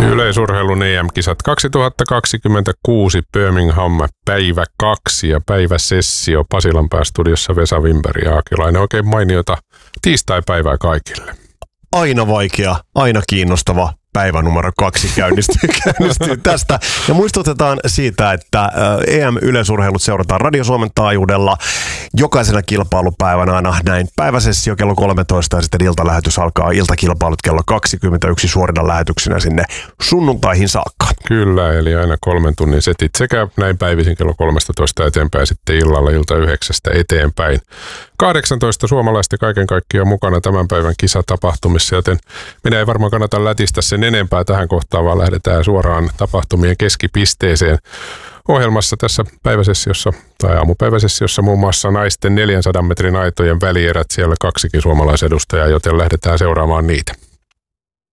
Yleisurheilun EM-kisat 2026 Birmingham päivä 2 ja päiväsessio Pasilan päästudiossa Vesa Wimberg ja Aakilainen. Oikein mainiota tiistai-päivää kaikille. Aina vaikea, aina kiinnostava. Päivä numero 2 käynnistyy tästä. Ja muistutetaan siitä, että EM-yleisurheilut seurataan Radio Suomen taajuudella jokaisena kilpailupäivänä aina näin päiväsessio kello 13 ja sitten iltalähetys alkaa iltakilpailut kello 21 suorina lähetyksinä sinne sunnuntaihin saakka. Kyllä, eli aina 3 tunnin setit sekä näin päivisin kello 13 eteenpäin sitten illalla ilta 9 eteenpäin. 18 suomalaista kaiken kaikkiaan mukana tämän päivän kisatapahtumissa, joten minä ei varmaan kannata lätistä sen enempää tähän kohtaan, vaan lähdetään suoraan tapahtumien keskipisteeseen. Ohjelmassa tässä päiväsessiossa tai aamupäiväsessiossa muun muassa naisten 400 metrin aitojen välierät, siellä 2 suomalaisedustajaa, joten lähdetään seuraamaan niitä.